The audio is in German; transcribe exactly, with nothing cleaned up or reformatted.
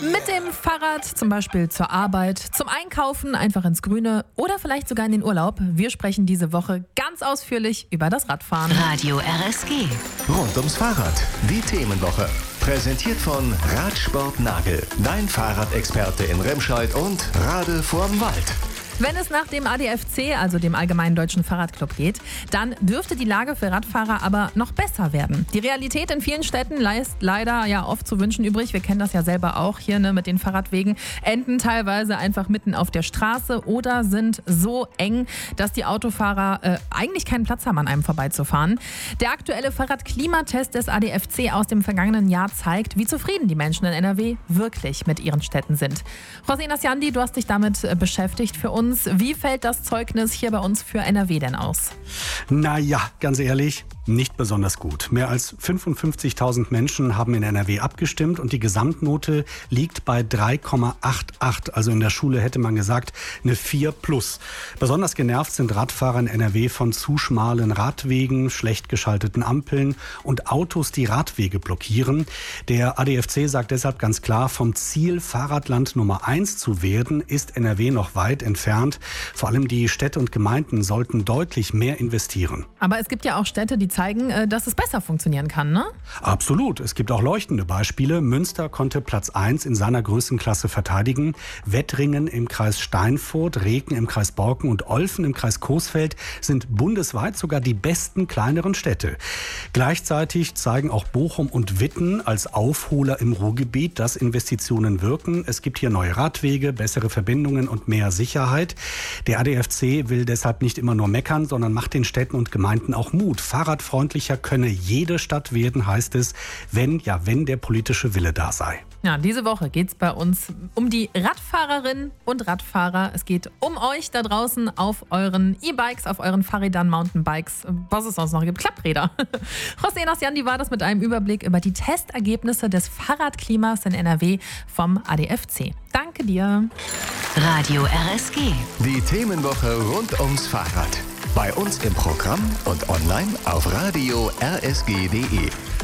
Mit dem Fahrrad zum Beispiel zur Arbeit, zum Einkaufen, einfach ins Grüne oder vielleicht sogar in den Urlaub. Wir sprechen diese Woche ganz ausführlich über das Radfahren. Radio R S G. Rund ums Fahrrad. Die Themenwoche. Präsentiert von Radsport Nagel. Dein Fahrradexperte in Remscheid und Rade vorm Wald. Wenn es nach dem A D F C, also dem Allgemeinen Deutschen Fahrradclub, geht, dann dürfte die Lage für Radfahrer aber noch besser werden. Die Realität in vielen Städten lässt leider ja oft zu wünschen übrig. Wir kennen das ja selber auch hier ne, mit den Fahrradwegen. Enden teilweise einfach mitten auf der Straße oder sind so eng, dass die Autofahrer äh, eigentlich keinen Platz haben, an einem vorbeizufahren. Der aktuelle Fahrradklimatest des A D F C aus dem vergangenen Jahr zeigt, wie zufrieden die Menschen in N R W wirklich mit ihren Städten sind. José Nasciandi, du hast dich damit äh, beschäftigt für uns. Wie fällt das Zeugnis hier bei uns für N R W denn aus? Naja, ganz ehrlich, nicht besonders gut. Mehr als fünfundfünfzigtausend Menschen haben in N R W abgestimmt und die Gesamtnote liegt bei drei Komma achtundachtzig. Also in der Schule hätte man gesagt, eine vier plus. Besonders genervt sind Radfahrer in N R W von zu schmalen Radwegen, schlecht geschalteten Ampeln und Autos, die Radwege blockieren. Der A D F C sagt deshalb ganz klar, vom Ziel, Fahrradland Nummer eins zu werden, ist N R W noch weit entfernt. Vor allem die Städte und Gemeinden sollten deutlich mehr investieren. Aber es gibt ja auch Städte, die zeigen, dass es besser funktionieren kann, ne? Absolut. Es gibt auch leuchtende Beispiele. Münster konnte Platz eins in seiner Größenklasse verteidigen. Wettringen im Kreis Steinfurt, Reken im Kreis Borken und Olfen im Kreis Coesfeld sind bundesweit sogar die besten kleineren Städte. Gleichzeitig zeigen auch Bochum und Witten als Aufholer im Ruhrgebiet, dass Investitionen wirken. Es gibt hier neue Radwege, bessere Verbindungen und mehr Sicherheit. Der A D F C will deshalb nicht immer nur meckern, sondern macht den Städten und Gemeinden auch Mut. Fahrradfreundlicher könne jede Stadt werden, heißt es, wenn, ja, wenn der politische Wille da sei. Ja, diese Woche geht es bei uns um die Radfahrerinnen und Radfahrer. Es geht um euch da draußen auf euren E-Bikes, auf euren Fahrrädern, Mountainbikes, was es sonst noch gibt, Klappräder. José Nasciandi war das mit einem Überblick über die Testergebnisse des Fahrradklimas in N R W vom A D F C. Danke dir. Radio R S G. Die Themenwoche rund ums Fahrrad. Bei uns im Programm und online auf radio r s g punkt d e.